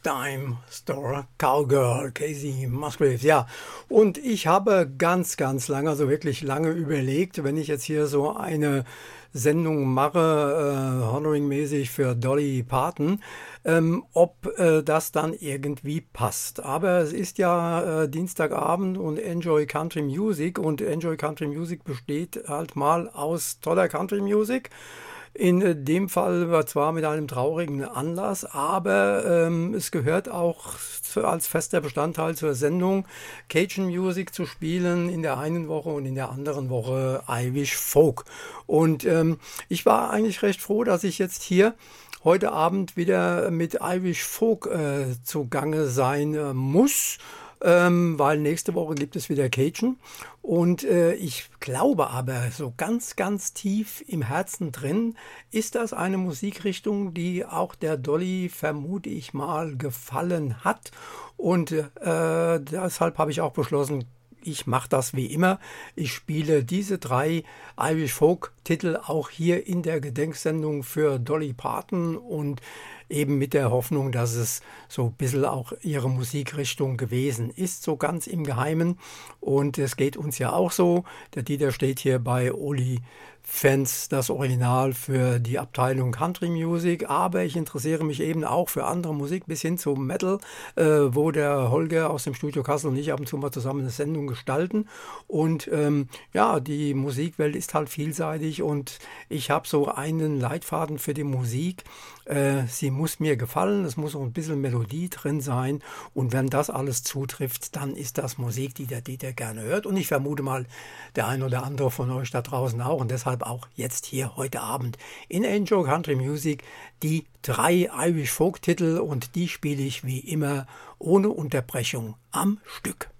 Dime Store Cowgirl, Casey Musgraves, ja. Und ich habe ganz, ganz lange, also wirklich lange überlegt, wenn ich jetzt hier so eine Sendung mache, Honoring-mäßig für Dolly Parton, ob das dann irgendwie passt. Aber es ist ja Dienstagabend und Enjoy Country Music und Enjoy Country Music besteht halt mal aus toller Country Music. In dem Fall war zwar mit einem traurigen Anlass, aber es gehört auch als fester Bestandteil zur Sendung, Cajun Music zu spielen in der einen Woche und in der anderen Woche Irish Folk. Und ich war eigentlich recht froh, dass ich jetzt hier heute Abend wieder mit Irish Folk zugange sein muss. Weil nächste Woche gibt es wieder Cajun und ich glaube aber so ganz, ganz tief im Herzen drin ist das eine Musikrichtung, die auch der Dolly, vermute ich mal, gefallen hat und deshalb habe ich auch beschlossen, ich mache das wie immer. Ich spiele diese 3 Irish Folk Titel auch hier in der Gedenksendung für Dolly Parton und eben mit der Hoffnung, dass es so ein bisschen auch ihre Musikrichtung gewesen ist, so ganz im Geheimen. Und es geht uns ja auch so. Der Dieter steht hier bei Oli Fans, das Original für die Abteilung Country Music, aber ich interessiere mich eben auch für andere Musik bis hin zu Metal, wo der Holger aus dem Studio Kassel und ich ab und zu mal zusammen eine Sendung gestalten und ja, die Musikwelt ist halt vielseitig und ich habe so einen Leitfaden für die Musik, sie muss mir gefallen, es muss auch ein bisschen Melodie drin sein und wenn das alles zutrifft, dann ist das Musik, die der Dieter gerne hört und ich vermute mal, der ein oder andere von euch da draußen auch und deshalb auch jetzt hier heute Abend in Enjoy Country Music die 3 Irish Folk Titel und die spiele ich wie immer ohne Unterbrechung am Stück.